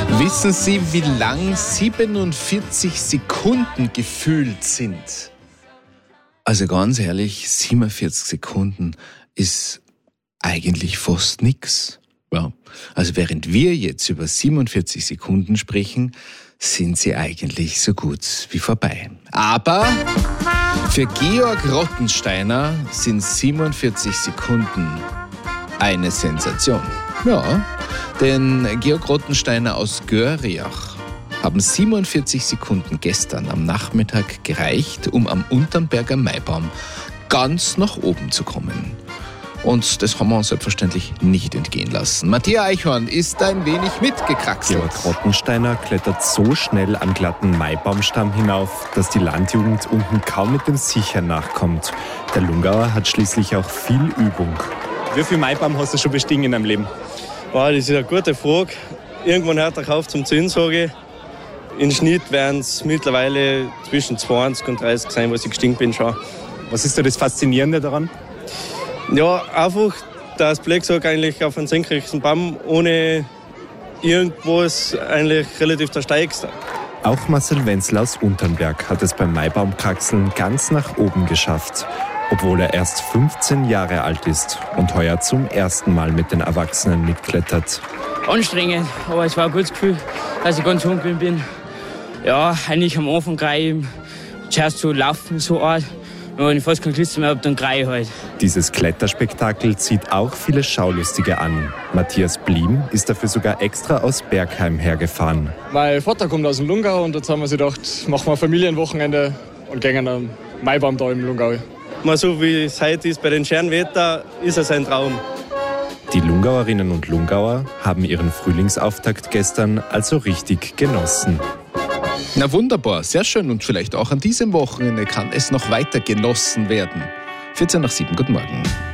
Wissen Sie, wie lang 47 Sekunden gefühlt sind? Also ganz ehrlich, 47 Sekunden ist eigentlich fast nix. Ja. Also während wir jetzt über 47 Sekunden sprechen, sind sie eigentlich so gut wie vorbei. Aber für Georg Rottensteiner sind 47 Sekunden eine Sensation. Ja, denn Georg Rottensteiner aus Görriach haben 47 Sekunden gestern am Nachmittag gereicht, um am Unternberger Maibaum ganz nach oben zu kommen. Und das haben wir uns selbstverständlich nicht entgehen lassen. Matthias Eichhorn ist ein wenig mitgekraxelt. Georg Rottensteiner klettert so schnell am glatten Maibaumstamm hinauf, dass die Landjugend unten kaum mit dem Sichern nachkommt. Der Lungauer hat schließlich auch viel Übung. Wie viel Maibaum hast du schon bestiegen in deinem Leben? Das ist eine gute Frage. Irgendwann hört er auf zum Zählen, sage ich. Im Schnitt werden es mittlerweile zwischen 20 und 30 sein, was ich gestiegen bin schon. Was ist da das Faszinierende daran? Ja, einfach, dass Blechsack eigentlich auf einen senkrechten Baum ohne irgendwas eigentlich relativ zersteigst. Auch Marcel Wenzel aus Unternberg hat es beim Maibaumkraxeln ganz nach oben geschafft, obwohl er erst 15 Jahre alt ist und heuer zum ersten Mal mit den Erwachsenen mitklettert. Anstrengend, aber es war ein gutes Gefühl, dass ich ganz hoch bin. Ja, eigentlich am Anfang gleich zuerst zu laufen, so Art. Und wenn ich fast kein Klister mehr habe, dann greie ich halt. Dieses Kletterspektakel zieht auch viele Schaulustige an. Matthias Bliem ist dafür sogar extra aus Bergheim hergefahren. Mein Vater kommt aus dem Lungau und jetzt haben wir sich gedacht, machen wir ein Familienwochenende und gehen am Maibaum da im Lungau. Mal so wie es heute ist, bei den schönen Wetter, ist es ein Traum. Die Lungauerinnen und Lungauer haben ihren Frühlingsauftakt gestern also richtig genossen. Na wunderbar, sehr schön, und vielleicht auch an diesem Wochenende kann es noch weiter genossen werden. 14:07, guten Morgen.